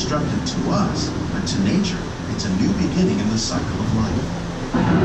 destructive to us, but to nature, it's a new beginning in the cycle of life.